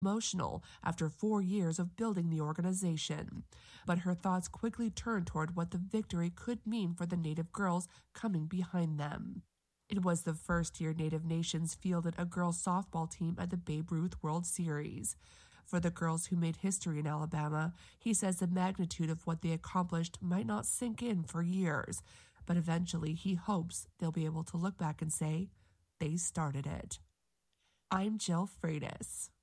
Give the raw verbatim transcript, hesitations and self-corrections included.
emotional after four years of building the organization. But her thoughts quickly turned toward what the victory could mean for the Native girls coming behind them. It was the first year Native nations fielded a girls' softball team at the Babe Ruth World Series. For the girls who made history in Alabama, he says the magnitude of what they accomplished might not sink in for years, but eventually he hopes they'll be able to look back and say, they started it. I'm Jill Freitas.